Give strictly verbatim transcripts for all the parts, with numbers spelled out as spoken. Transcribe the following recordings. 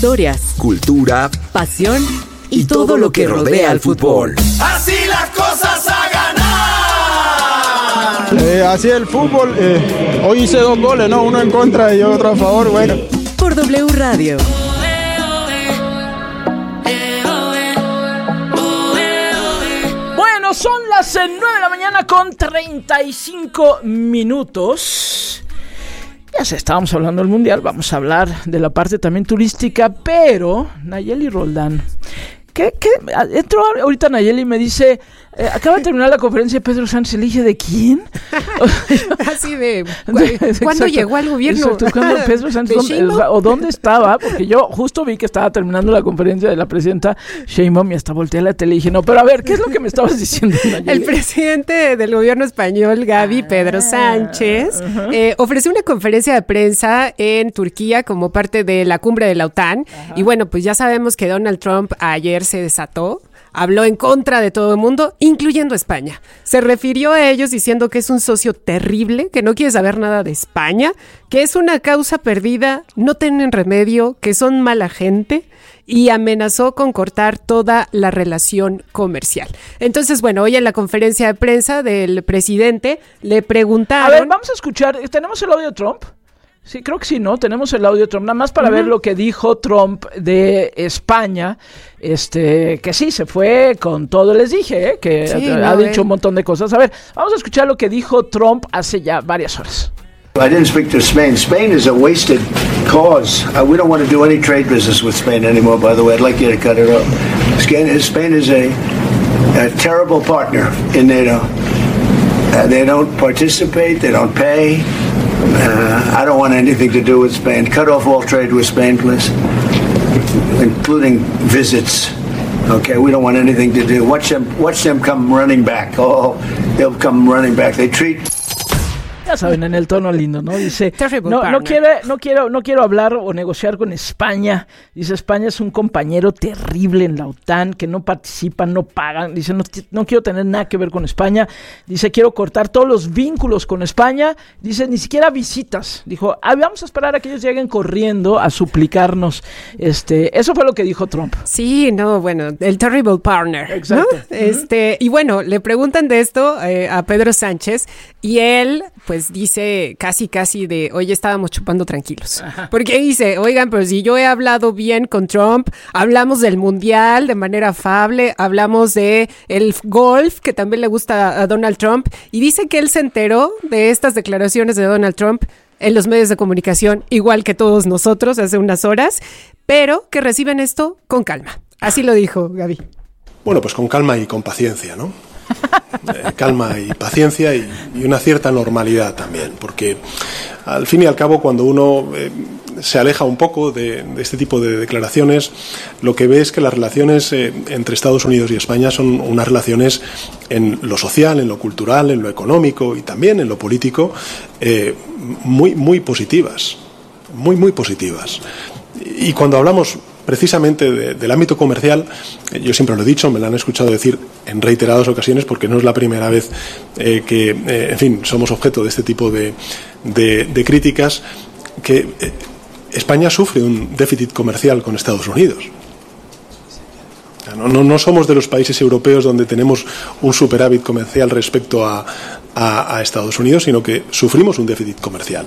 Historias, cultura, pasión y, y todo, todo lo que rodea al fútbol. Así las cosas a ganar. Eh, así el fútbol. Eh, hoy hice dos goles, ¿no? Uno en contra y otro a favor. Bueno. Por W Radio. Bueno, son las nueve de la mañana con treinta y cinco minutos. Ya sé, estábamos hablando del Mundial, vamos a hablar de la parte también turística, pero Nayeli Roldán, ¿qué, qué? Entró ahorita Nayeli y me dice, eh, acaba de terminar la conferencia de Pedro Sánchez, le dije, ¿de quién? Así de, ¿cuándo llegó al gobierno? Exacto, ¿cuándo Pedro Sánchez? ¿Dónde, o dónde estaba? Porque yo justo vi que estaba terminando la conferencia de la presidenta Sheinbaum y hasta volteé a la tele y dije, no, pero a ver, ¿qué es lo que me estabas diciendo, Nayeli? El presidente del gobierno español, Gaby, Pedro Sánchez, uh-huh. eh, ofreció una conferencia de prensa en Turquía como parte de la cumbre de la OTAN. Uh-huh. Y bueno, pues ya sabemos que Donald Trump ayer se desató. Habló en contra de todo el mundo, incluyendo España. Se refirió a ellos diciendo que es un socio terrible, que no quiere saber nada de España, que es una causa perdida, no tienen remedio, que son mala gente, y amenazó con cortar toda la relación comercial. Entonces, bueno, hoy en la conferencia de prensa del presidente le preguntaron... A ver, vamos a escuchar, ¿tenemos el audio de Trump? Sí, creo que sí, ¿no? Tenemos el audio de Trump, nada más para uh-huh. ver lo que dijo Trump de España, este, que sí, se fue con todo, les dije, ¿eh? que sí, ha, ha no, dicho eh. un montón de cosas. A ver, vamos a escuchar lo que dijo Trump hace ya varias horas. I didn't speak to Spain. Spain is a wasted cause. Uh, we don't want to do any trade business with Spain anymore, by the way. I'd like you to cut it off. Spain is a, a terrible partner in NATO. Uh, they don't participate, they don't pay. Uh, I don't want anything to do with Spain. Cut off all trade with Spain, please, including visits. Okay, we don't want anything to do. Watch them, watch them come running back. Oh, they'll come running back. They treat. Ya saben, en el tono lindo, ¿no? Dice, no, no, quiere, no, quiero, no quiero hablar o negociar con España. Dice, España es un compañero terrible en la OTAN, que no participan, no pagan. Dice, no, no quiero tener nada que ver con España. Dice, quiero cortar todos los vínculos con España. Dice, ni siquiera visitas. Dijo, ah, vamos a esperar a que ellos lleguen corriendo a suplicarnos. Este, eso fue lo que dijo Trump. Sí, no, bueno, el terrible partner. Exacto. ¿No? Uh-huh. Este, y bueno, le preguntan de esto eh, a Pedro Sánchez y él... pues dice casi casi de, oye, estábamos chupando tranquilos. Ajá. Porque dice, oigan, pero si yo he hablado bien con Trump, hablamos del Mundial de manera afable, hablamos de el golf, que también le gusta a Donald Trump, y dice que él se enteró de estas declaraciones de Donald Trump en los medios de comunicación, igual que todos nosotros hace unas horas, pero que reciben esto con calma. Así lo dijo Gaby. Bueno, pues con calma y con paciencia, ¿no? Eh, calma y paciencia y, y una cierta normalidad también, porque al fin y al cabo cuando uno eh, se aleja un poco de, de este tipo de declaraciones, lo que ve es que las relaciones eh, entre Estados Unidos y España son unas relaciones en lo social, en lo cultural, en lo económico y también en lo político eh, muy, muy positivas, muy, muy positivas. Y cuando hablamos precisamente de, del ámbito comercial, yo siempre lo he dicho, me lo han escuchado decir en reiteradas ocasiones, porque no es la primera vez eh, que, eh, en fin, somos objeto de este tipo de, de, de críticas, que eh, España sufre un déficit comercial con Estados Unidos. No, no, no somos de los países europeos donde tenemos un superávit comercial respecto a, a, a Estados Unidos, sino que sufrimos un déficit comercial.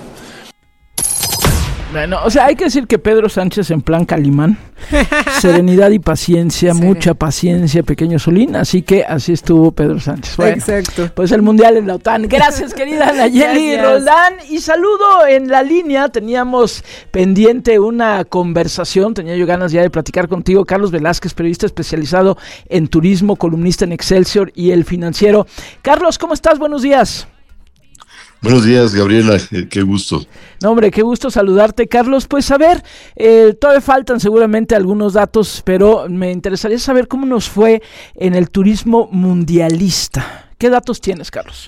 Bueno, o sea, hay que decir que Pedro Sánchez en plan Calimán, serenidad y paciencia, sí. Mucha paciencia, pequeño Solín, así que así estuvo Pedro Sánchez. Bueno, exacto. Pues el Mundial en la OTAN. Gracias, querida Nayeli Roldán. Y saludo en la línea, teníamos pendiente una conversación, tenía yo ganas ya de platicar contigo, Carlos Velázquez, periodista especializado en turismo, columnista en Excelsior y El Financiero. Carlos, ¿cómo estás? Buenos días. Buenos días, Gabriela, qué gusto. No, hombre, qué gusto saludarte, Carlos. Pues a ver, eh, todavía faltan seguramente algunos datos, pero me interesaría saber cómo nos fue en el turismo mundialista. ¿Qué datos tienes, Carlos?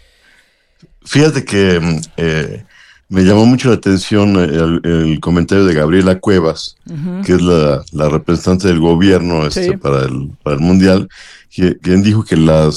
Fíjate que eh, me llamó mucho la atención el, el comentario de Gabriela Cuevas, uh-huh. que es la, la representante del gobierno este, sí. para, el, para el Mundial, que, quien dijo que las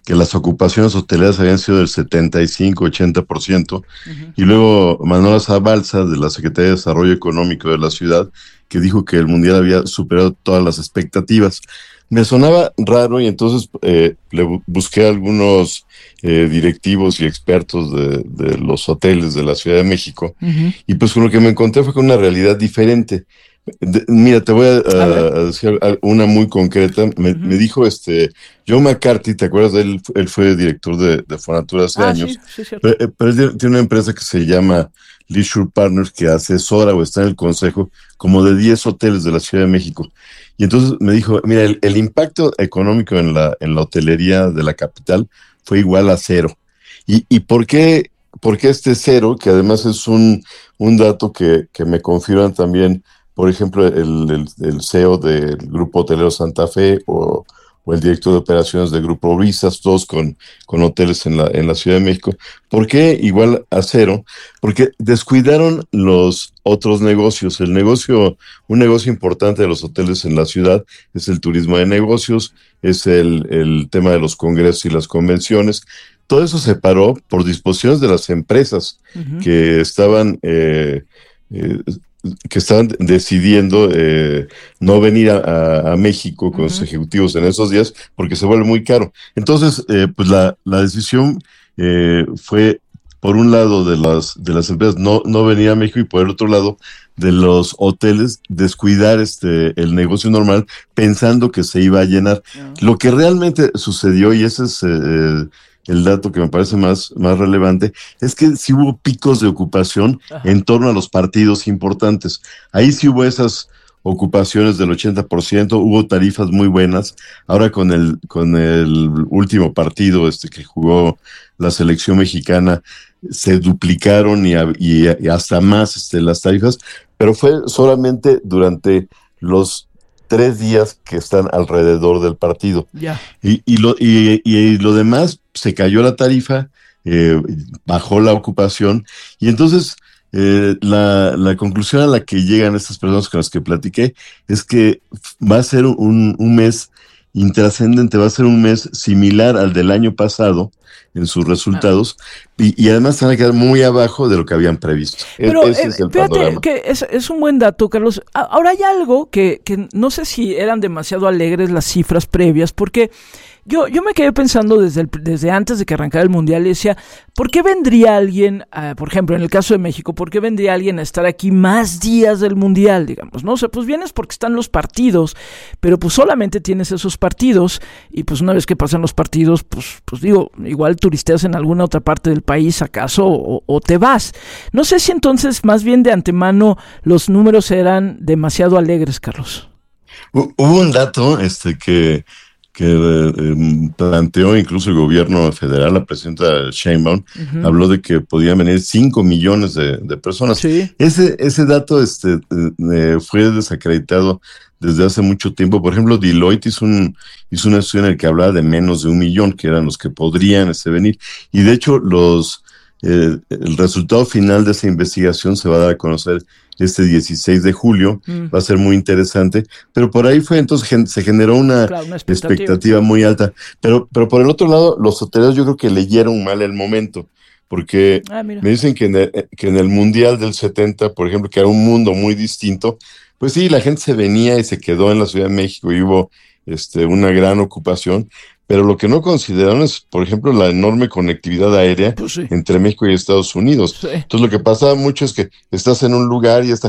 que las ocupaciones hoteleras habían sido del setenta y cinco, ochenta por ciento, uh-huh. y luego Manuela Zabalza, de la Secretaría de Desarrollo Económico de la ciudad, que dijo que el Mundial había superado todas las expectativas. Me sonaba raro y entonces eh, le bu- busqué a algunos eh, directivos y expertos de, de los hoteles de la Ciudad de México, uh-huh. y pues con lo que me encontré fue con una realidad diferente. De, mira, te voy a, a, a decir una muy concreta. Me, uh-huh. me dijo este John McCarthy, ¿te acuerdas de él? Él fue director de, de Fonatura hace ah, años. Sí, sí, pero, pero él tiene una empresa que se llama Leisure Partners, que asesora o está en el consejo como de diez hoteles de la Ciudad de México. Y entonces me dijo, mira, el, el impacto económico en la, en la hotelería de la capital fue igual a cero. ¿Y, y por qué, por qué este cero? Que además es un, un dato que, que me confirman también, por ejemplo, el, el, el C E O del Grupo Hotelero Santa Fe o, o el director de operaciones del Grupo Risas, todos con, con hoteles en la, en la Ciudad de México. ¿Por qué igual a cero? Porque descuidaron los otros negocios. El negocio, un negocio importante de los hoteles en la ciudad es el turismo de negocios, es el, el tema de los congresos y las convenciones. Todo eso se paró por disposiciones de las empresas uh-huh. que estaban... Eh, eh, que estaban decidiendo eh, no venir a, a, a México con uh-huh. sus ejecutivos en esos días porque se vuelve muy caro. Entonces, eh, pues la, la decisión eh, fue, por un lado, de las, de las empresas no, no venir a México y por el otro lado, de los hoteles descuidar este el negocio normal pensando que se iba a llenar. Uh-huh. Lo que realmente sucedió, y ese es... Eh, el dato que me parece más, más relevante, es que sí hubo picos de ocupación Ajá. en torno a los partidos importantes. Ahí sí hubo esas ocupaciones del ochenta por ciento, hubo tarifas muy buenas. Ahora con el, con el último partido este que jugó la selección mexicana, se duplicaron y, y, y hasta más este, las tarifas, pero fue solamente durante los tres días que están alrededor del partido. Yeah. Y, y, lo, y, y lo demás, se cayó la tarifa, eh, bajó la ocupación, y entonces eh, la, la conclusión a la que llegan estas personas con las que platiqué es que va a ser un, un mes intrascendente, va a ser un mes similar al del año pasado en sus resultados, ah. y, y además van a quedar muy abajo de lo que habían previsto. Pero Ese eh, es el fíjate panorama. que es, es un buen dato, Carlos. Ahora hay algo que, que no sé si eran demasiado alegres las cifras previas, porque Yo, yo me quedé pensando desde, el, desde antes de que arrancara el Mundial y decía, ¿por qué vendría alguien, uh, por ejemplo, en el caso de México, ¿por qué vendría alguien a estar aquí más días del Mundial, digamos? No o sé, sea, pues vienes porque están los partidos, pero pues solamente tienes esos partidos y pues una vez que pasan los partidos, pues, pues digo, igual turisteas en alguna otra parte del país, acaso, o, o te vas. No sé si entonces, más bien de antemano, los números eran demasiado alegres, Carlos. Hubo un dato este que... que eh, planteó incluso el gobierno federal, la presidenta Sheinbaum, uh-huh. habló de que podían venir cinco millones de, de personas. Sí. Ese, ese dato este, eh, fue desacreditado desde hace mucho tiempo. Por ejemplo, Deloitte hizo un, hizo un estudio en el que hablaba de menos de un millón, que eran los que podrían este, venir. Y de hecho, los eh, el resultado final de esa investigación se va a dar a conocer este dieciséis de julio, mm. va a ser muy interesante, pero por ahí fue, entonces gen- se generó una, claro, una expectativa. expectativa muy alta, pero, pero por el otro lado, los hoteleros yo creo que leyeron mal el momento, porque ah, me dicen que en, el, que en el Mundial del setenta, por ejemplo, que era un mundo muy distinto, pues sí, la gente se venía y se quedó en la Ciudad de México y hubo este, una gran ocupación, pero lo que no consideraron es, por ejemplo, la enorme conectividad aérea pues sí. entre México y Estados Unidos. Sí. Entonces, lo que pasaba mucho es que estás en un lugar y esta